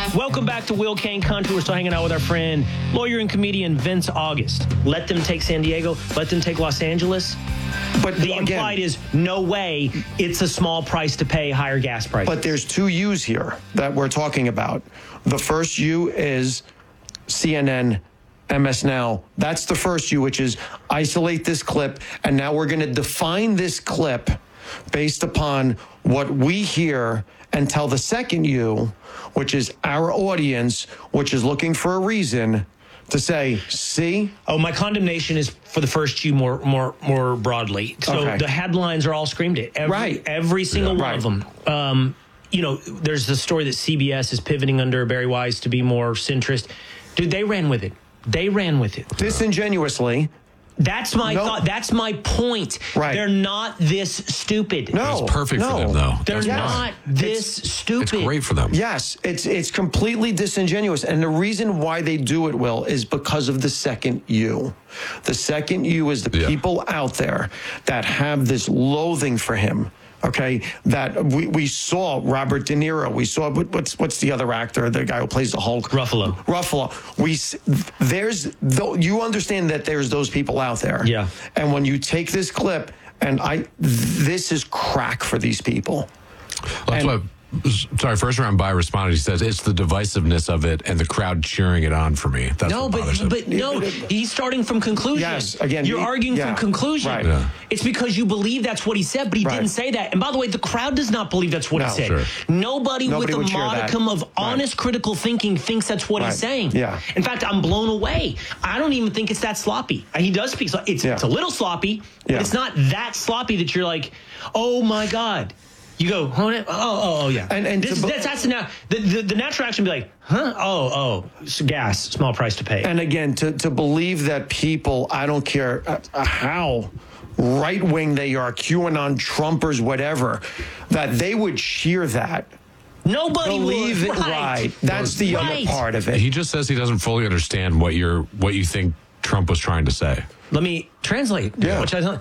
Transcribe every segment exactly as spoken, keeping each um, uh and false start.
Welcome back to Will Kane Country. We're still hanging out with our friend, lawyer and comedian Vince August. Let them take San Diego. Let them take Los Angeles. But the again, implied is no way it's a small price to pay higher gas prices. But there's two U's here that we're talking about. The first U is C N N, M S Now. That's the first U, which is isolate this clip. And now we're going to define this clip based upon what we hear and tell the second U, which is our audience, which is looking for a reason to say, see? Oh, my condemnation is for the first U more more, more broadly. So okay. The headlines are all screamed at. Every, right. Every single yeah. one right. of them. Um, you know, there's the story that C B S is pivoting under Barry Weiss to be more centrist. Dude, they ran with it. They ran with it. Disingenuously. That's my no. thought. That's my point. Right. They're not this stupid. No. It's perfect no. for them, though. They're That's not why. this it's, stupid. It's great for them. Yes, it's it's completely disingenuous. And the reason why they do it, Will, is because of the second U. The second U is the yeah. people out there that have this loathing for him. Okay, that we, we saw Robert De Niro. We saw what's what's the other actor, the guy who plays the Hulk, Ruffalo. Ruffalo. We there's you understand that there's those people out there. Yeah. And when you take this clip, and I, this is crack for these people. Well, that's and, what. Sorry, first round by responded. He says it's the divisiveness of it and the crowd cheering it on for me. That's no, what bothers but him. but no, he's starting from conclusion. Yes, again, you're he, arguing yeah, from conclusion. Right. Yeah. It's because you believe that's what he said, but he right. didn't say that. And by the way, the crowd does not believe that's what no, he said. Sure. Nobody, Nobody with would a cheer modicum that. of Right. honest, critical thinking thinks that's what right. he's saying. Yeah. In fact, I'm blown away. I don't even think it's that sloppy. He does speak. It's yeah. it's a little sloppy, but yeah. it's not that sloppy that you're like, oh my God. You go, oh, oh, oh, oh yeah. And, and this, to, that's, that's the, na- the, the, the natural action would be like, huh? Oh, oh, it's gas, small price to pay. And again, to, to believe that people, I don't care uh, how right-wing they are, QAnon, Trumpers, whatever, that they would cheer that. Nobody believe would. it Right. right. That's the right. other part of it. He just says he doesn't fully understand what you're, what you think Trump was trying to say. Let me translate. Yeah. Which I thought,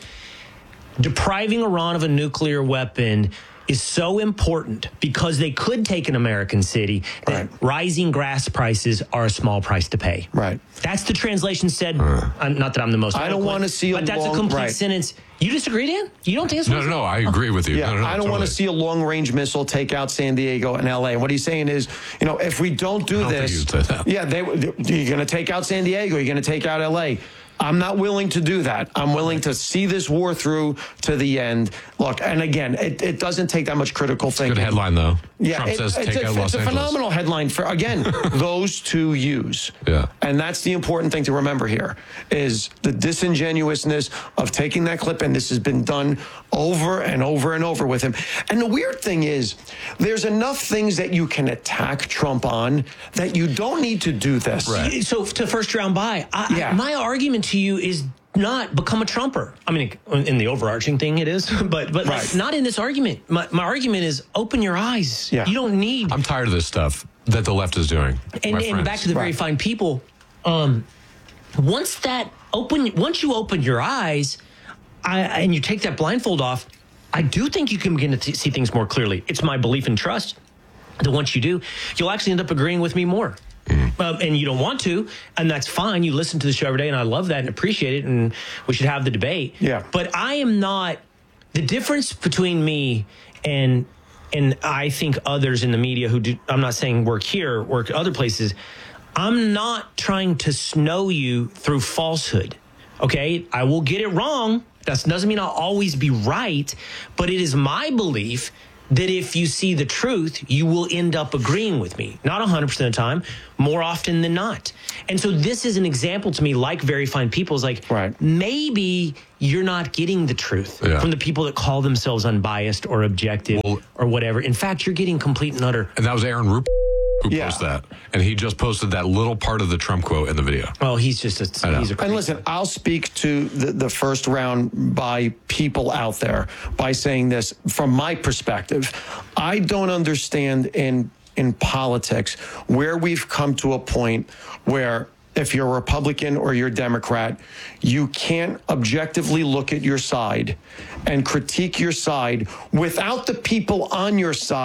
depriving Iran of a nuclear weapon is so important because they could take an American city that right. rising gas prices are a small price to pay. Right. That's the translation said. Uh, not that I'm the most I don't want to see a but that's long, a complete right. sentence. You disagree, Dan? You don't think it's No, no, no, I agree with you. Yeah, no, no, no, I don't totally. want to see a long-range missile take out San Diego and L A. And what he's saying is, you know, if we don't do I don't this, think you'd say that. yeah, they, you're going to take out San Diego, you're going to take out L A. I'm not willing to do that. I'm willing to see this war through to the end. Look, and again, it, it doesn't take that much critical thinking. Good headline, though. Yeah, Trump it, says it's, take a, out Los it's a Angeles. phenomenal headline for, again, those two U's. Yeah. And that's the important thing to remember here is the disingenuousness of taking that clip, and this has been done over and over and over with him. And the weird thing is there's enough things that you can attack Trump on that you don't need to do this. Right. So to first round by, I, Yeah. I, my argument to you is not become a Trumper. I mean, in the overarching thing it is, but but Right. like, not in this argument. My, my argument is open your eyes. Yeah. You don't need. I'm tired of this stuff that the left is doing. and, my and friends. back to the very Right. fine people. Um, once that open, once you open your eyes, I, and you take that blindfold off, I do think you can begin to t- see things more clearly. It's my belief and trust that once you do, you'll actually end up agreeing with me more. Mm. Um, and you don't want to, and that's fine. You listen to the show every day, and I love that and appreciate it, and we should have the debate. Yeah. But I am not, the difference between me and and I think others in the media who do, I'm not saying work here, work other places, I'm not trying to snow you through falsehood. Okay? I will get it wrong. That doesn't mean I'll always be right, but it is my belief that if you see the truth, you will end up agreeing with me. Not one hundred percent of the time, more often than not. And so this is an example to me, like very fine people, is like, right. maybe you're not getting the truth Yeah. from the people that call themselves unbiased or objective Well, or whatever. In fact, you're getting complete and utter. And that was Aaron Rupert who Yeah. posted that. And he just posted that little part of the Trump quote in the video. Oh, he's just a, I know. he's a And listen, I'll speak to the, the first round by people out there by saying this from my perspective. I don't understand in in politics where we've come to a point where if you're a Republican or you're a Democrat, you can't objectively look at your side and critique your side without the people on your side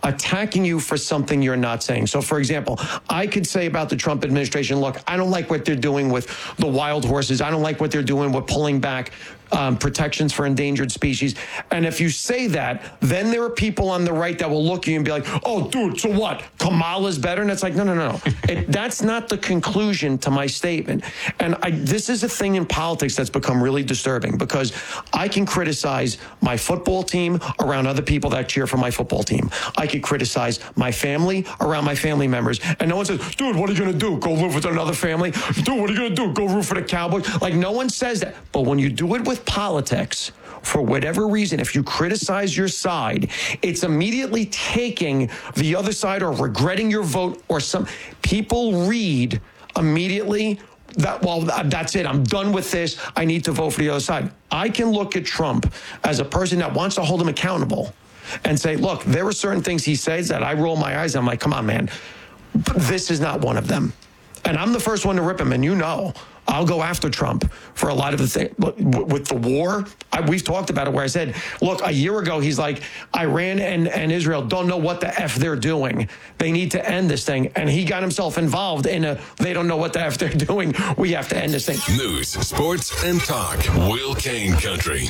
attacking you for something you're not saying. So, for example, I could say about the Trump administration, look, I don't like what they're doing with the wild horses. I don't like what they're doing with pulling back um, protections for endangered species. And if you say that, then there are people on the right that will look at you and be like, oh, dude, so what? Kamala's better? And it's like, no, no, no. it, that's not the conclusion to my statement. And I, this is a thing in politics that's become really disturbing, because I can criticize my football team around other people that cheer for my football team. I could criticize my family around my family members. And no one says, dude, what are you going to do? Go live with another family? Dude, what are you going to do? Go root for the Cowboys? Like, no one says that. But when you do it with politics, for whatever reason, if you criticize your side, it's immediately taking the other side or regretting your vote, or some people read immediately that, well, that's it. I'm done with this. I need to vote for the other side. I can look at Trump as a person that wants to hold him accountable and say, look, there are certain things he says that I roll my eyes. I'm like, come on, man. This is not one of them. And I'm the first one to rip him. And you know, I'll go after Trump for a lot of the things. With the war, I, we've talked about it, where I said, look, a year ago, he's like, Iran and, and Israel don't know what the F they're doing. They need to end this thing. And he got himself involved in a, they don't know what the F they're doing. We have to end this thing. News, sports, and talk. Will Kane Country.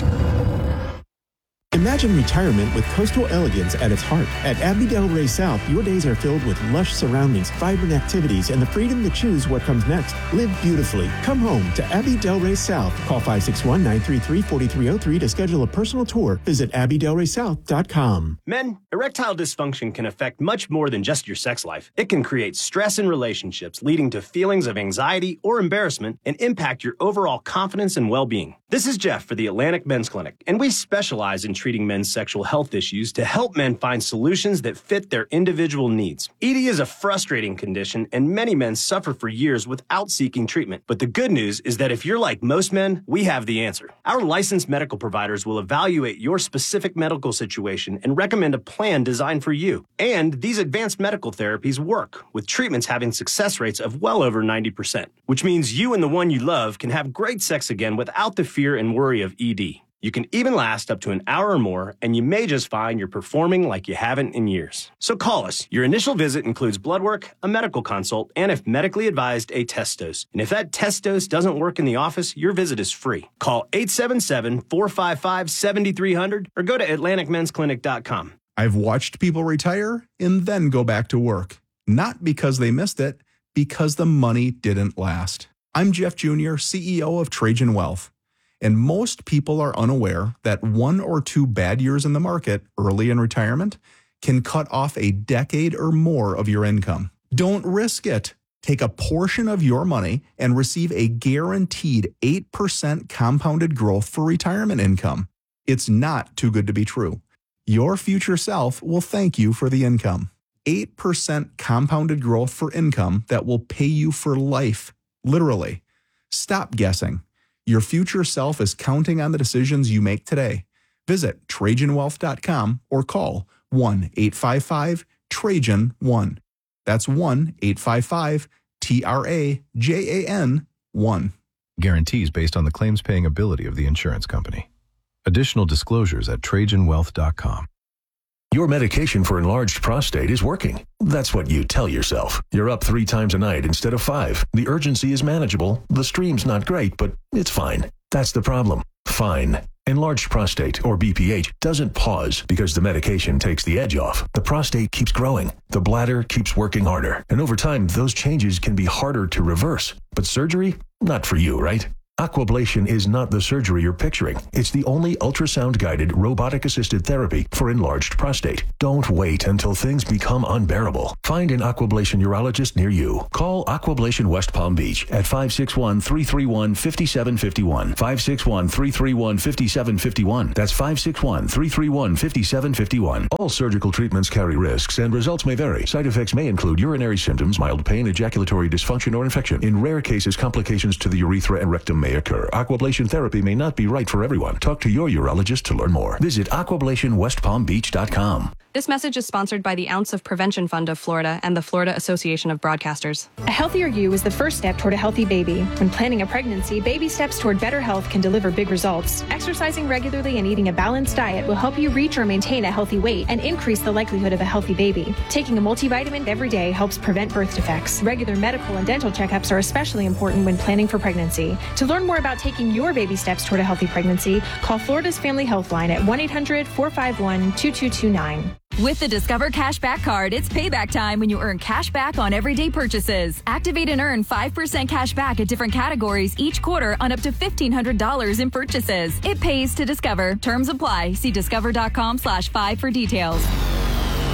Imagine retirement with coastal elegance at its heart. At Abbey Delray South, your days are filled with lush surroundings, vibrant activities, and the freedom to choose what comes next. Live beautifully. Come home to Abbey Delray South. Call five six one, nine three three, four three zero three to schedule a personal tour. Visit abbey delray south dot com. Men, erectile dysfunction can affect much more than just your sex life. It can create stress in relationships, leading to feelings of anxiety or embarrassment, and impact your overall confidence and well-being. This is Jeff for the Atlantic Men's Clinic, and we specialize in treating men's sexual health issues to help men find solutions that fit their individual needs. E D is a frustrating condition, and many men suffer for years without seeking treatment. But the good news is that if you're like most men, we have the answer. Our licensed medical providers will evaluate your specific medical situation and recommend a plan designed for you. And these advanced medical therapies work, with treatments having success rates of well over ninety percent, which means you and the one you love can have great sex again without the fear and worry of E D. You can even last up to an hour or more, and you may just find you're performing like you haven't in years. So call us. Your initial visit includes blood work, a medical consult, and if medically advised, a test dose. And if that test dose doesn't work in the office, your visit is free. Call eight seven seven, four five five, seven three zero zero or go to atlantic men's clinic dot com. I've watched people retire and then go back to work. Not because they missed it, because the money didn't last. I'm Jeff Junior, C E O of Trajan Wealth. And most people are unaware that one or two bad years in the market early in retirement can cut off a decade or more of your income. Don't risk it. Take a portion of your money and receive a guaranteed eight percent compounded growth for retirement income. It's not too good to be true. Your future self will thank you for the income. eight percent compounded growth for income that will pay you for life, literally. Stop guessing. Your future self is counting on the decisions you make today. Visit Trajan Wealth dot com or call one eight five five Trajan one. That's one eight five five T R A J A N one. Guarantees based on the claims paying ability of the insurance company. Additional disclosures at Trajan Wealth dot com. Your medication for enlarged prostate is working. That's what you tell yourself. You're up three times a night instead of five. The urgency is manageable. The stream's not great, but it's fine. That's the problem. Fine. Enlarged prostate, or B P H, doesn't pause because the medication takes the edge off. The prostate keeps growing. The bladder keeps working harder. And over time, those changes can be harder to reverse. But surgery? Not for you, right? Aquablation is not the surgery you're picturing. It's the only ultrasound-guided, robotic-assisted therapy for enlarged prostate. Don't wait until things become unbearable. Find an Aquablation urologist near you. Call Aquablation West Palm Beach at five six one, three three one, five seven five one. five six one, three three one, five seven five one. That's five six one, three three one, five seven five one. All surgical treatments carry risks, and results may vary. Side effects may include urinary symptoms, mild pain, ejaculatory dysfunction, or infection. In rare cases, complications to the urethra and rectum may occur. Aquablation therapy may not be right for everyone. Talk to your urologist to learn more. Visit aquablation west palm beach dot com. This message is sponsored by the Ounce of Prevention Fund of Florida and the Florida Association of Broadcasters. A healthier you is the first step toward a healthy baby. When planning a pregnancy, baby steps toward better health can deliver big results. Exercising regularly and eating a balanced diet will help you reach or maintain a healthy weight and increase the likelihood of a healthy baby. Taking a multivitamin every day helps prevent birth defects. Regular medical and dental checkups are especially important when planning for pregnancy. To learn more about taking your baby steps toward a healthy pregnancy, call Florida's Family Health Line at one eight hundred, four five one, two two two nine. With the Discover Cashback Card, it's payback time when you earn cash back on everyday purchases. Activate and earn five percent cash back at different categories each quarter on up to fifteen hundred dollars in purchases. It pays to Discover. Terms apply. See discover.com slash five for details.